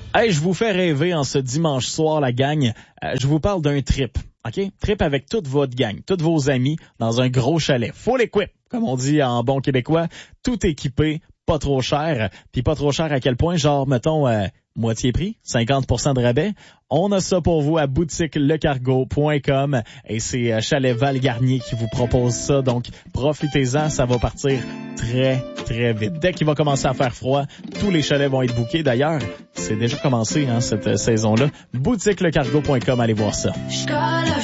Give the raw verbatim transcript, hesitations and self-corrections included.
Hey, je vous fais rêver en ce dimanche soir, la gang. Euh, je vous parle d'un trip, OK? Trip avec toute votre gang, tous vos amis, dans un gros chalet. Full equip, comme on dit en bon québécois. Tout équipé, pas trop cher. Puis pas trop cher à quel point? Genre, mettons, euh, moitié prix, cinquante pour cent de rabais. On a ça pour vous à boutique le cargo point com et c'est euh, Chalet Val-Garnier qui vous propose ça. Donc, profitez-en, ça va partir très, très vite. Dès qu'il va commencer à faire froid, tous les chalets vont être bookés. D'ailleurs, c'est déjà commencé, hein, cette euh, saison-là. boutique le cargo point com, allez voir ça.